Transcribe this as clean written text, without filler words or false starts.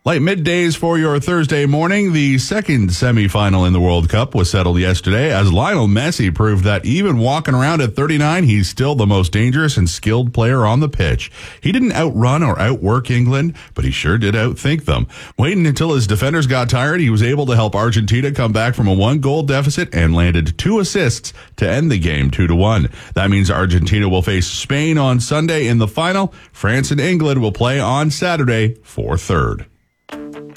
Light middays for your Thursday morning. The second semifinal in the World Cup was settled yesterday as Lionel Messi proved that even walking around at 39, he's still the most dangerous and skilled player on the pitch. He didn't outrun or outwork England, but he sure did outthink them. Waiting until his defenders got tired, he was able to help Argentina come back from a 1-goal deficit and landed 2 assists to end the game 2-1. That means Argentina will face Spain on Sunday in the final. France and England will play on Saturday for third.